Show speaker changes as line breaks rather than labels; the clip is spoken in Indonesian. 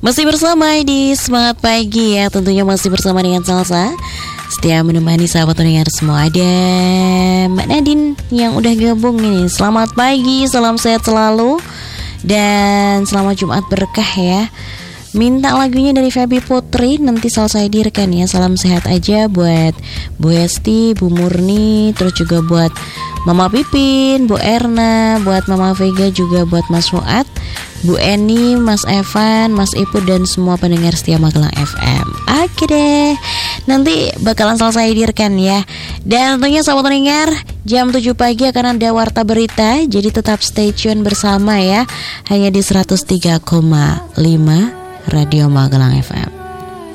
Masih bersama di Semangat Pagi ya, tentunya masih bersama dengan Salsa. Setia menemani sahabat pendengar semua. Ada Mbak Nadine yang udah gabung ini. Selamat pagi, salam sehat selalu dan selamat Jumat berkah ya. Minta lagunya dari Feby Putri, nanti Salsa hadirkan ya. Salam sehat aja buat Bu Esti, Bu Murni, terus juga buat Mama Pipin, Bu Erna, buat Mama Vega, juga buat Mas Fuad, Bu Eni, Mas Evan, Mas Ipu, dan semua pendengar setia Magelang FM. Oke deh, nanti bakalan Salsa hadirkan ya. Dan tentunya sahabat pendengar, jam 7 pagi akan ada Warta Berita, jadi tetap stay tune bersama ya. Hanya di 103,5 Radio Magelang FM.